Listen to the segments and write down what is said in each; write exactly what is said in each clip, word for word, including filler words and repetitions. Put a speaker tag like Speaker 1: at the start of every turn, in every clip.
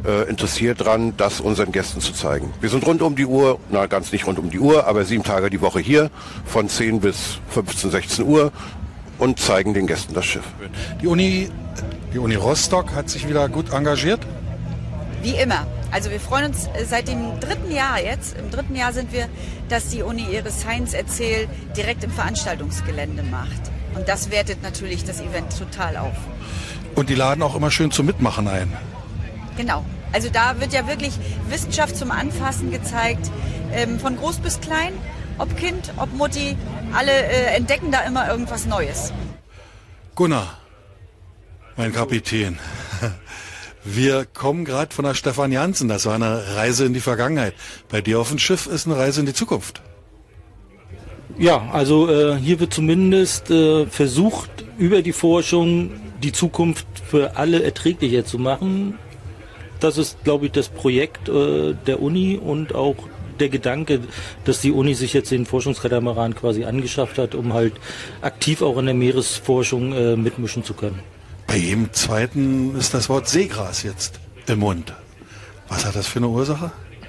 Speaker 1: äh, interessiert daran, das unseren Gästen zu zeigen. Wir sind rund um die Uhr, na ganz nicht rund um die Uhr, aber sieben Tage die Woche hier, von zehn bis fünfzehn, sechzehn Uhr und zeigen den Gästen das Schiff.
Speaker 2: Die Uni, die Uni Rostock hat sich wieder gut engagiert?
Speaker 3: Wie immer. Also wir freuen uns seit dem dritten Jahr jetzt, im dritten Jahr sind wir, dass die Uni ihre Science Erzähl direkt im Veranstaltungsgelände macht. Und das wertet natürlich das Event total auf.
Speaker 2: Und die laden auch immer schön zum Mitmachen ein.
Speaker 3: Genau. Also da wird ja wirklich Wissenschaft zum Anfassen gezeigt, ähm, von groß bis klein, ob Kind, ob Mutti, alle äh, entdecken da immer irgendwas Neues.
Speaker 2: Gunnar, mein Kapitän, wir kommen gerade von der Stefan Jansen, das war eine Reise in die Vergangenheit. Bei dir auf dem Schiff ist eine Reise in die Zukunft.
Speaker 4: Ja, also äh, hier wird zumindest äh, versucht, über die Forschung die Zukunft für alle erträglicher zu machen. Das ist, glaube ich, das Projekt äh, der Uni und auch der Gedanke, dass die Uni sich jetzt den Forschungskatamaran quasi angeschafft hat, um halt aktiv auch in der Meeresforschung äh, mitmischen zu können.
Speaker 2: Bei jedem Zweiten ist das Wort Seegras jetzt im Mund. Was hat das für eine Ursache?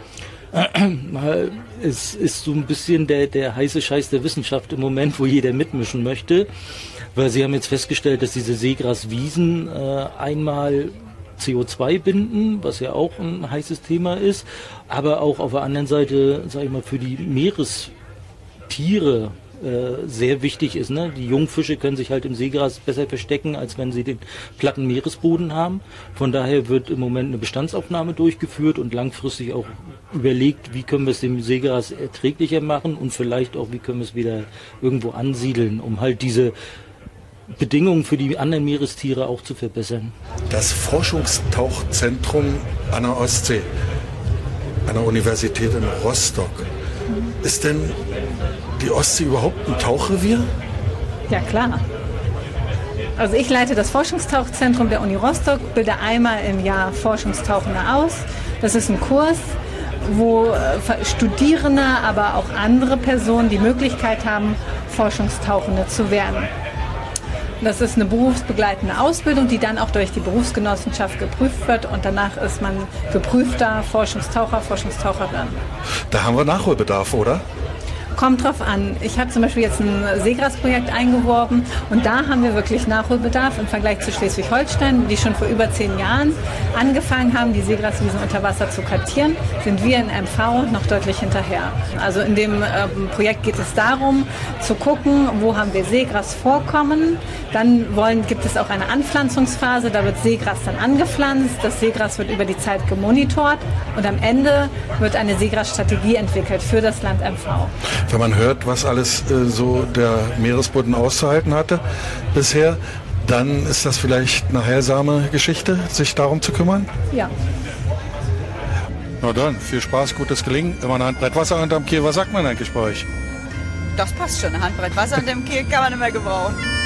Speaker 4: Es ist so ein bisschen der, der heiße Scheiß der Wissenschaft im Moment, wo jeder mitmischen möchte. Weil sie haben jetzt festgestellt, dass diese Seegraswiesen äh, einmal C O zwei binden, was ja auch ein heißes Thema ist, aber auch auf der anderen Seite, sage ich mal, für die Meerestiere äh, sehr wichtig ist. Ne? Die Jungfische können sich halt im Seegras besser verstecken, als wenn sie den platten Meeresboden haben. Von daher wird im Moment eine Bestandsaufnahme durchgeführt und langfristig auch überlegt, wie können wir es dem Seegras erträglicher machen und vielleicht auch, wie können wir es wieder irgendwo ansiedeln, um halt diese Bedingungen für die anderen Meerestiere auch zu verbessern.
Speaker 2: Das Forschungstauchzentrum an der Ostsee, an der Universität in Rostock. Ist denn die Ostsee überhaupt ein Tauchrevier?
Speaker 5: Ja, klar. Also ich leite das Forschungstauchzentrum der Uni Rostock, bilde einmal im Jahr Forschungstauchende aus. Das ist ein Kurs, wo Studierende, aber auch andere Personen die Möglichkeit haben, Forschungstauchende zu werden. Das ist eine berufsbegleitende Ausbildung, die dann auch durch die Berufsgenossenschaft geprüft wird und danach ist man geprüfter Forschungstaucher, Forschungstaucherin.
Speaker 2: Da haben wir Nachholbedarf, oder?
Speaker 5: Kommt drauf an. Ich habe zum Beispiel jetzt ein Seegrasprojekt eingeworben und da haben wir wirklich Nachholbedarf im Vergleich zu Schleswig-Holstein, die schon vor über zehn Jahren angefangen haben, die Seegraswiesen unter Wasser zu kartieren, sind wir in M V noch deutlich hinterher. Also in dem ähm, Projekt geht es darum, zu gucken, wo haben wir Seegrasvorkommen. Dann wollen, gibt es auch eine Anpflanzungsphase, da wird Seegras dann angepflanzt, das Seegras wird über die Zeit gemonitort und am Ende wird eine Seegrasstrategie entwickelt für das Land M V.
Speaker 2: Wenn man hört, was alles äh, so der Meeresboden auszuhalten hatte bisher, dann ist das vielleicht eine heilsame Geschichte, sich darum zu kümmern?
Speaker 5: Ja.
Speaker 2: Na dann, viel Spaß, gutes Gelingen. Immer ein Handbrett Wasser unterm Kiel. Was sagt man eigentlich bei euch?
Speaker 3: Das passt schon, ein Handbrett Wasser und dem Kiel kann man immer gebrauchen.